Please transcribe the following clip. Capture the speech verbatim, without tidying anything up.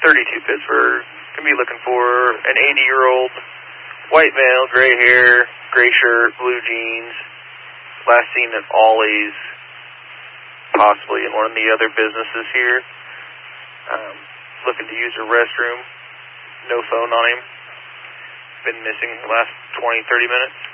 thirty-two Pittsburgh. Gonna be looking for an eighty-year-old, white male, gray hair, gray shirt, blue jeans. Last seen at Ollie's, possibly in one of the other businesses here. Um, looking to use a restroom. No phone on him. Been missing the last twenty, thirty minutes.